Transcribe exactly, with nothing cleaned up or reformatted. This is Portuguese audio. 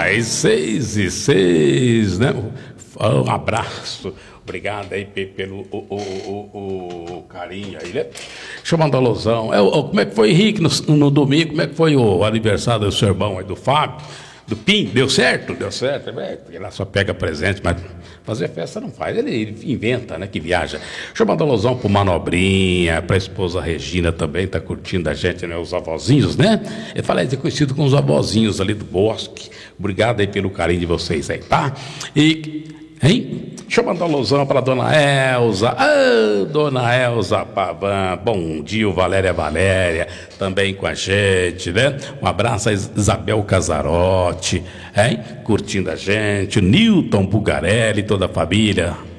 demais, seis e seis, né? Um abraço, obrigado aí pelo o, o, o, o carinho aí, né? Deixa eu mandar um alusão. É, como é que foi, Henrique, no, no domingo, como é que foi o aniversário do seu irmão aí, do Fábio, do Pim? Deu certo? Deu certo, é, porque lá só pega presente, mas fazer festa não faz, ele inventa, né, que viaja. Deixa eu mandar um alusão pro Manobrinha, pra esposa Regina também, tá curtindo a gente, né, os avózinhos, né? Ele fala, é conhecido com os avózinhos ali do Bosque. Obrigado aí pelo carinho de vocês aí, tá? E... Hein? Deixa eu mandar um alusão para dona Elza. Ah, dona Elza Pavan. Bom dia, Valéria Valéria, também com a gente, né? Um abraço a Isabel Casarotti, hein? Curtindo a gente. O Nilton Bugarelli, toda a família.